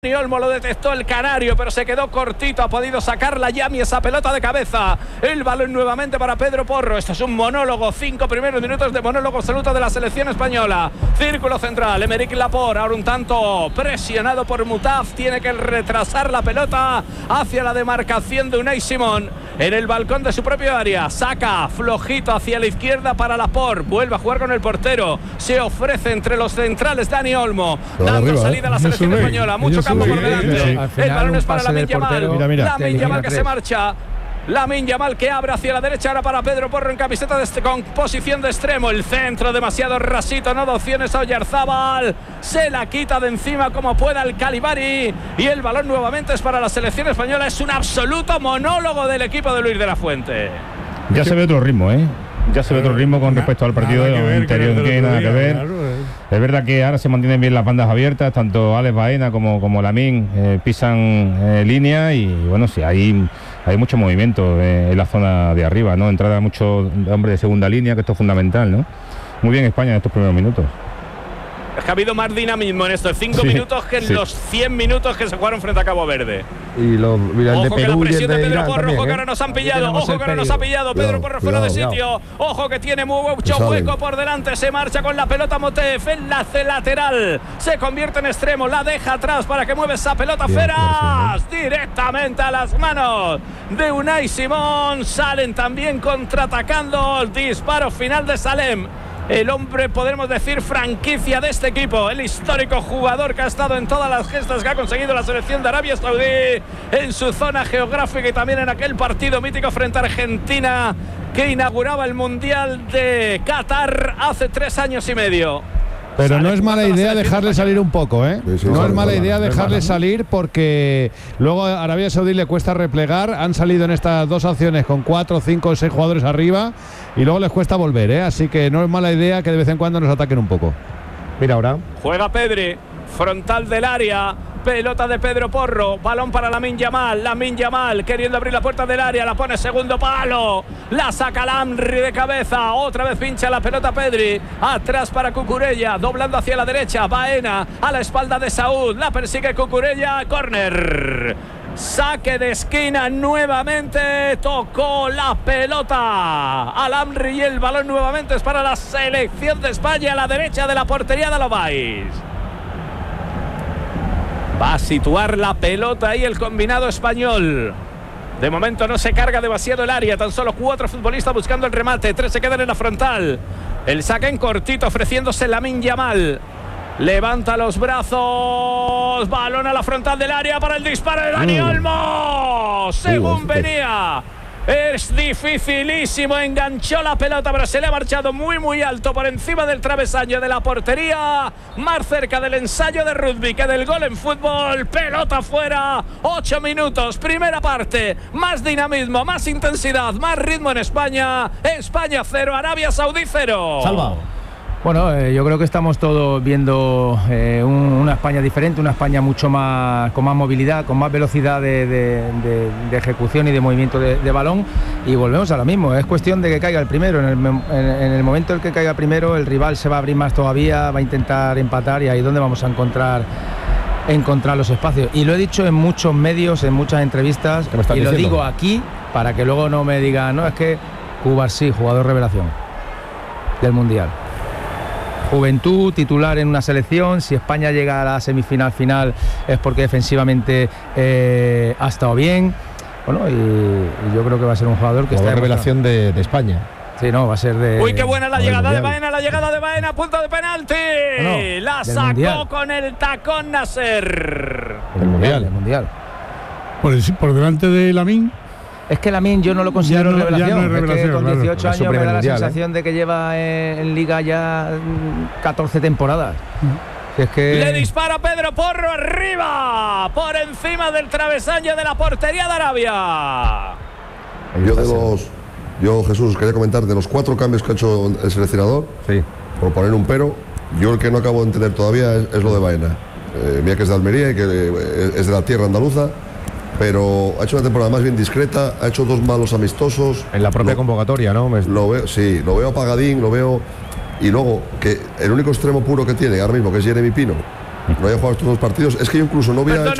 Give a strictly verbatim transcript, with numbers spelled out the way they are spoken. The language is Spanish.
Dani Olmo lo detectó el canario, pero se quedó cortito. Ha podido sacar la Yami esa pelota de cabeza. El balón nuevamente para Pedro Porro. Esto es un monólogo. Cinco primeros minutos de monólogo absoluto de la selección española. Círculo central. Emerick Laporte. Ahora un tanto presionado por Mutaf. Tiene que retrasar la pelota hacia la demarcación de Unai Simón. En el balcón de su propio área. Saca flojito hacia la izquierda para Laporte. Vuelve a jugar con el portero. Se ofrece entre los centrales Dani Olmo. Dando arriba, salida a la selección española. Mucho campo por delante. Sí, sí. El balón es para Lamine Yamal. Lamine Yamal que se marcha. Lamine Yamal que abre hacia la derecha. Ahora para Pedro Porro en camiseta de este, con posición de extremo. El centro demasiado rasito. No da opciones a Oyarzábal. Se la quita de encima como pueda el Calibari. Y el balón nuevamente es para la selección española. Es un absoluto monólogo del equipo de Luis de la Fuente. Ya se ve otro ritmo, ¿eh? Ya se ve otro ritmo con respecto al partido anterior. No tiene nada que ver. Es verdad que ahora se mantienen bien las bandas abiertas, tanto Alex Baena como, como Lamine eh, pisan eh, línea y bueno, sí, hay, hay mucho movimiento eh, en la zona de arriba, ¿no? Entrada mucho hombre de segunda línea, que esto es fundamental, ¿no? Muy bien España en estos primeros minutos. Es que ha habido más dinamismo en estos cinco sí, minutos que en sí. los cien minutos que se jugaron frente a Cabo Verde. Y lo, mira, ojo el de que Perú la presión y el de, de Pedro Irán Porro, también, ojo ¿eh? que ahora nos han pillado, ojo que ahora nos ha pillado. Pedro cuidado, Porro fuera cuidado, de sitio. Cuidado. Ojo que tiene mucho hueco por delante. Se marcha con la pelota Motef. Enlace lateral. Se convierte en extremo. La deja atrás para que mueva esa pelota Feras. Directamente a las manos de Unai Simón. Salen también contraatacando. Disparo final de Salem. El hombre, podemos decir, franquicia de este equipo. El histórico jugador que ha estado en todas las gestas que ha conseguido la selección de Arabia Saudí en su zona geográfica y también en aquel partido mítico frente a Argentina que inauguraba el Mundial de Qatar hace tres años y medio. Pero no es mala idea dejarle salir un poco, ¿eh? Sí, sí, no es mala idea dejarle salir porque luego a Arabia Saudí le cuesta replegar. Han salido en estas dos acciones con cuatro, cinco, seis jugadores arriba y luego les cuesta volver, ¿eh? Así que no es mala idea que de vez en cuando nos ataquen un poco. Mira ahora. Juega Pedri, frontal del área. Pelota de Pedro Porro, balón para Lamine Yamal. Lamine Yamal queriendo abrir la puerta del área, la pone segundo palo, la saca Lamri de cabeza, otra vez pincha la pelota Pedri, atrás para Cucurella, doblando hacia la derecha, Baena a la espalda de Saúd, la persigue Cucurella, córner. Saque de esquina nuevamente, tocó la pelota al Lamri y el balón nuevamente es para la selección de España a la derecha de la portería de Lobais. Va a situar la pelota ahí el combinado español. De momento no se carga demasiado el área. Tan solo cuatro futbolistas buscando el remate. Tres se quedan en la frontal. El saque en cortito ofreciéndose Lamine Yamal. Levanta los brazos. Balón a la frontal del área para el disparo de Dani Olmo. Según venía. Es dificilísimo, enganchó la pelota, pero se le ha marchado muy muy alto por encima del travesaño de la portería, más cerca del ensayo de rugby que del gol en fútbol. Pelota fuera, ocho minutos, primera parte, más dinamismo, más intensidad, más ritmo en España. España cero, Arabia Saudí cero. Salvado. Bueno, eh, yo creo que estamos todos viendo eh, un, una España diferente, una España mucho más con más movilidad, con más velocidad de, de, de, de ejecución y de movimiento de, de balón, y volvemos a lo mismo. Es cuestión de que caiga el primero. En el, en, en el momento en el que caiga primero, el rival se va a abrir más todavía, va a intentar empatar y ahí es donde vamos a encontrar encontrar los espacios. Y lo he dicho en muchos medios, en muchas entrevistas, y diciendo? Lo digo aquí para que luego no me digan, no, es que Cubarsí, jugador revelación del Mundial. Juventud, titular en una selección. Si España llega a la semifinal final es porque defensivamente eh, ha estado bien. Bueno, y, y yo creo que va a ser un jugador que está en revelación de, de España. Sí, no, va a ser de... Uy, qué buena la llegada de Baena, la llegada de Baena, punto de penalti. No, no, la sacó mundial. Con el tacón Nasser. El mundial, el mundial. Por, el, por delante de Lamine. Es que Lamine yo no lo considero no, revelación. No es revelación. Es que con dieciocho claro, años me da la mundial, sensación ¿eh? de que lleva en, en Liga ya catorce temporadas. Uh-huh. Es que... Le dispara Pedro Porro arriba, por encima del travesaño de la portería de Arabia. Yo de los, yo Jesús quería comentar de los cuatro cambios que ha hecho el seleccionador, sí. Por poner un pero, yo el que no acabo de entender todavía es, es lo de Baena. Eh, mira que es de Almería y que eh, es de la tierra andaluza, pero ha hecho una temporada más bien discreta, ha hecho dos malos amistosos. En la propia lo, convocatoria, ¿no? Lo veo, sí, lo veo apagadín, lo veo. Y luego, que el único extremo puro que tiene ahora mismo, que es Jeremy Pino, no haya jugado estos dos partidos. Es que yo incluso no hubiera Perdona,